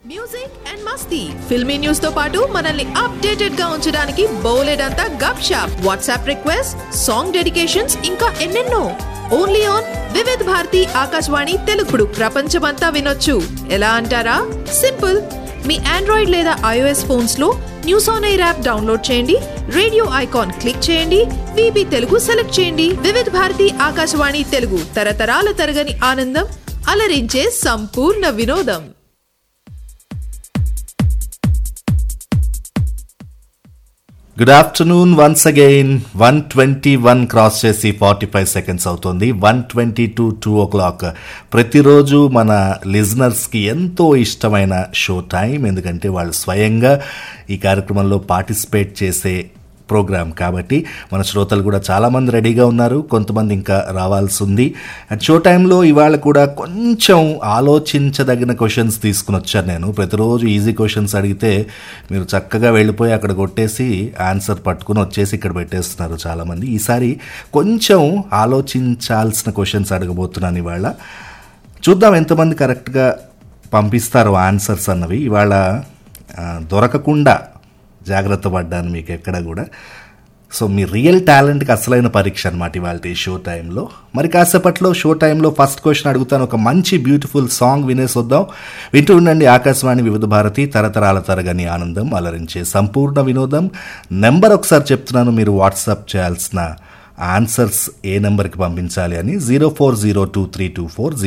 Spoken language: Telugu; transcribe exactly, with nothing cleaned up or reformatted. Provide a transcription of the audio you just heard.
Music and Masti filmy news తో పాటు మనల్ని అప్డేటెడ్ గా ఉంచడానికి బోలెడంతా గప్ shop WhatsApp request song dedications ఇంకా ఎన్నెన్నో ఓన్లీ ఆన్ వివిధ్ భారతి ఆకాశవాణి తెలుగుడు ప్రపంచమంతా వినొచ్చు ఎలా అంటారా సింపుల్ మీ ఆండ్రాయిడ్ లేదా ఐఓఎస్ ఫోన్స్ లో news on air app download చేయండి రేడియో ఐకాన్ క్లిక్ చేయండి వీబీ తెలుగు సెలెక్ట్ చేయండి వివిధ్ భారతి ఆకాశవాణి తెలుగు తరతరాల తరగని ఆనందం అలరించే సంపూర్ణ వినోదం. Good afternoon once again one twenty one cross చేసి ఫార్టీ ఫైవ్ సెకండ్స్ అవుతుంది. One twenty to two oh clock ప్రతిరోజు మన లిజనర్స్కి ఎంతో ఇష్టమైన షో టైం, ఎందుకంటే వాళ్ళు స్వయంగా ఈ కార్యక్రమంలో పార్టిసిపేట్ చేసే ప్రోగ్రామ్ కాబట్టి మన శ్రోతలు కూడా చాలామంది రెడీగా ఉన్నారు, కొంతమంది ఇంకా రావాల్సి ఉంది. అండ్ షో టైంలో ఇవాళ కూడా కొంచెం ఆలోచించదగిన క్వశ్చన్స్ తీసుకుని వచ్చాను నేను. ప్రతిరోజు ఈజీ క్వశ్చన్స్ అడిగితే మీరు చక్కగా వెళ్ళిపోయి అక్కడ కొట్టేసి ఆన్సర్ పట్టుకుని వచ్చేసి ఇక్కడ పెట్టేస్తున్నారు చాలామంది. ఈసారి కొంచెం ఆలోచించాల్సిన క్వశ్చన్స్ అడగబోతున్నాను ఇవాళ. చూద్దాం ఎంతమంది కరెక్ట్గా పంపిస్తారు ఆన్సర్స్ అన్నవి. ఇవాళ దొరకకుండా జాగ్రత్త పడ్డాను మీకు ఎక్కడ కూడా. సో మీ రియల్ టాలెంట్కి అసలైన పరీక్ష అనమాట ఇవాళ ఈ షో టైంలో. మరి కాసేపట్లో షో టైంలో ఫస్ట్ క్వశ్చన్ అడుగుతాను. ఒక మంచి బ్యూటిఫుల్ సాంగ్ వినేసి వద్దాం. వింటూ ఉండండి ఆకాశవాణి వివిధ భారతి తరతరాల తరగని ఆనందం అలరించే సంపూర్ణ వినోదం. నెంబర్ ఒకసారి చెప్తున్నాను, మీరు వాట్సాప్ చేయాల్సిన ఆన్సర్స్ ఏ నెంబర్కి పంపించాలి అని zero four zero two three two four